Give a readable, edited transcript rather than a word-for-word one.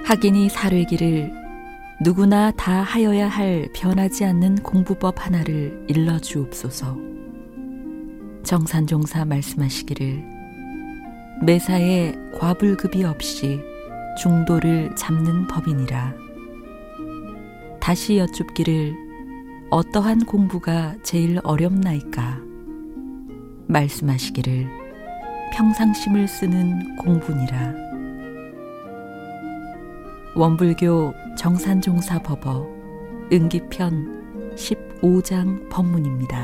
학인이 사례기를 누구나 다 하여야 할 변하지 않는 공부법 하나를 일러주옵소서. 정산종사 말씀하시기를 매사에 과불급이 없이 중도를 잡는 법이니라. 다시 여쭙기를 어떠한 공부가 제일 어렵나이까? 말씀하시기를 평상심을 쓰는 공부니라. 원불교 정산종사 법어 응기편 15장 법문입니다.